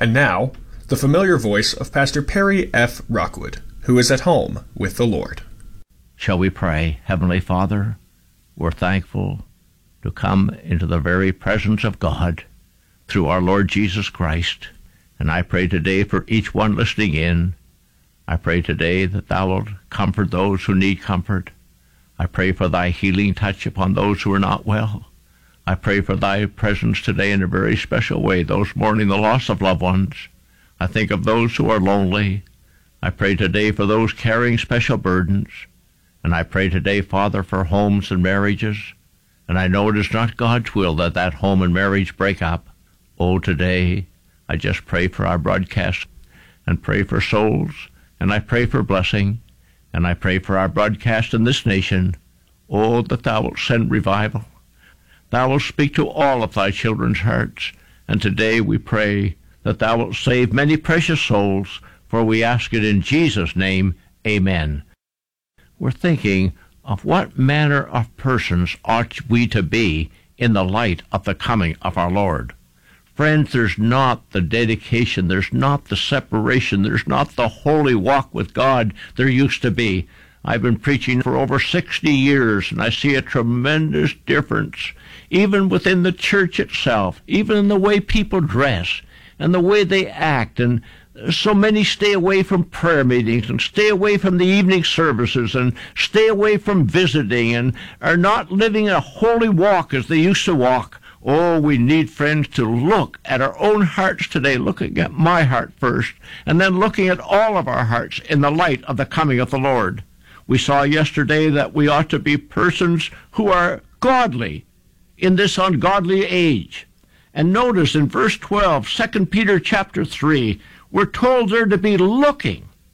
And now, the familiar voice of Pastor Perry F. Rockwood, who is at home with the Lord. Shall we pray? Heavenly Father, we're thankful to come into the very presence of God through our Lord Jesus Christ. And I pray today for each one listening in. I pray today that thou wilt comfort those who need comfort. I pray for thy healing touch upon those who are not well. I pray for thy presence today in a very special way, those mourning the loss of loved ones. I think of those who are lonely. I pray today for those carrying special burdens. And I pray today, Father, for homes and marriages. And I know it is not God's will that that home and marriage break up. Oh, today, I just pray for our broadcast and pray for souls. And I pray for blessing. And I pray for our broadcast in this nation. Oh, that thou wilt send revival. Thou wilt speak to all of thy children's hearts. And today we pray that thou wilt save many precious souls, for we ask it in Jesus' name. Amen. We're thinking of what manner of persons ought we to be in the light of the coming of our Lord. Friends, there's not the dedication, there's not the separation, there's not the holy walk with God there used to be. I've been preaching for over 60 years, and I see a tremendous difference, even within the church itself, even in the way people dress and the way they act. And so many stay away from prayer meetings and stay away from the evening services and stay away from visiting and are not living a holy walk as they used to walk. Oh, we need, friends, to look at our own hearts today, looking at my heart first, and then looking at all of our hearts in the light of the coming of the Lord. We saw yesterday that we ought to be persons who are godly in this ungodly age. And notice in verse 12, 2 Peter chapter 3, we're told they're to be looking